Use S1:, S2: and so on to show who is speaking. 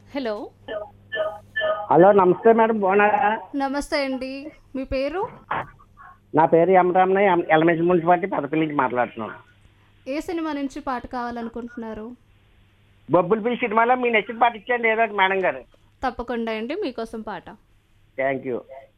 S1: Hello.
S2: Hello నమస్తే madam, బాగున్నారా?
S1: నమస్తే అండి. మీ పేరు?
S2: నా పేరు ఎమరామయ్య, ఎలమెంట్స్ మున్సిపాలిటీ పెద్దపల్లి నుంచి మాట్లాడుతున్నాను.
S1: ఏ సినిమా నుంచి పాట కావాలనుకుంటున్నారు?
S2: బొబ్బుల పిల్లి సినిమాలో మీ నచ్చిన పాట ఇచ్చేయండి ఏదో ఒకటి మేడం గారు.
S1: తప్పకుండా అండి, మీకోసం పాట.
S2: Thank you.